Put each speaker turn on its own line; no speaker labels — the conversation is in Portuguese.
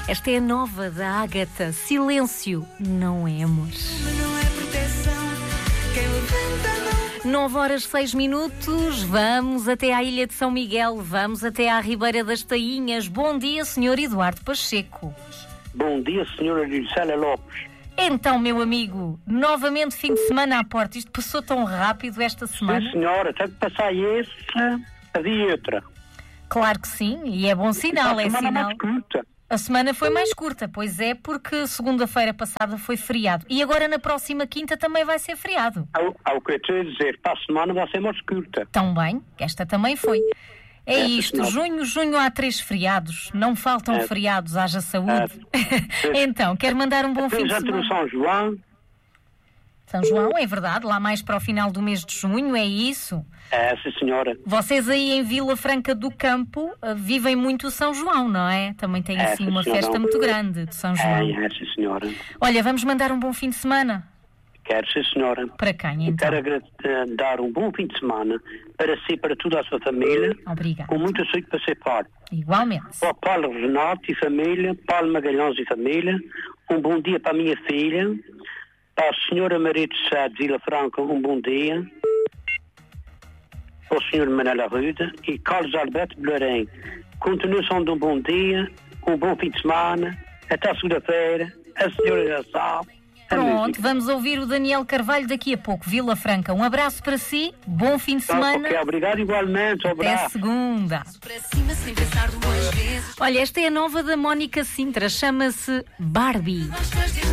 Esta é a nova da Ágata. Silêncio não é amor. 9h06. Vamos até à Ilha de São Miguel. Vamos até à Ribeira das Tainhas. Bom dia, Sr. Eduardo Pacheco.
Bom dia, Sra. Lucélia Lopes.
Então, meu amigo, novamente fim de semana à porta. Isto passou tão rápido esta semana.
Sim, senhora. Tem que passar esse, havia outra.
Claro que sim, e é bom sinal, é sinal.
Mais curta.
A semana foi mais curta, pois é, porque segunda-feira passada foi feriado. E agora na próxima quinta também vai ser feriado.
Ao que eu estou a dizer, para a semana vai ser mais curta.
Tão bem, esta também foi. É
Essa
isto,
semana.
junho há 3 feriados. Não faltam feriados, haja saúde. Então, quero mandar um bom fim de
Já
semana.
São João.
São João, é verdade, lá mais para o final do mês de junho, é isso?
Sim, senhora.
Vocês aí em Vila Franca do Campo vivem muito o São João, não é? Também tem assim uma
senhora.
festa muito grande de São João.
Sim, senhora.
Olha, vamos mandar um bom fim de semana.
Quero, sim, senhora.
Para quem, então?
Quero dar um bom fim de semana para si e para toda a sua família.
Obrigada.
Com muita saúde para ser parte.
Igualmente.
Para o Paulo Renato e família, Paulo Magalhães e família, um bom dia para a minha filha, para a senhora Maria de Sá de Vila Franca, um bom dia, para o senhor Manuel Arruda e Carlos Alberto Belarém. Continuação de um bom dia, um bom fim de semana, até segunda-feira, a senhora já sabe.
Pronto, vamos ouvir o Daniel Carvalho daqui a pouco. Vila Franca, um abraço para si, bom fim de semana.
Ok, obrigado igualmente,
Até segunda. Olha, esta é a nova da Mónica Sintra, chama-se Barbie.